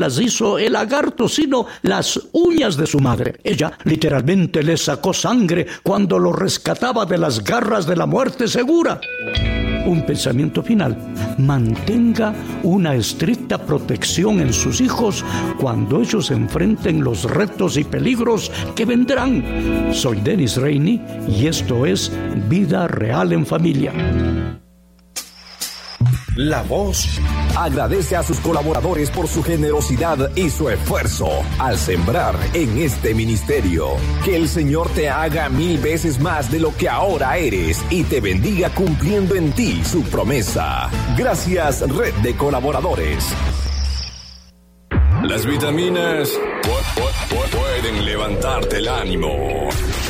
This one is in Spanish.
las hizo el lagarto, sino las uñas de su madre. Ella literalmente le sacó sangre cuando lo rescataba de las garras de la muerte segura. Un pensamiento final: mantenga una estricta protección en sus hijos cuando ellos enfrenten los retos y peligros que vendrán. Soy Dennis Rainey y esto es Vida Real en Familia. La Voz agradece a sus colaboradores por su generosidad y su esfuerzo al sembrar en este ministerio. Que el Señor te haga 1000 veces más de lo que ahora eres y te bendiga cumpliendo en ti su promesa. Gracias, Red de Colaboradores. Las vitaminas pueden levantarte el ánimo.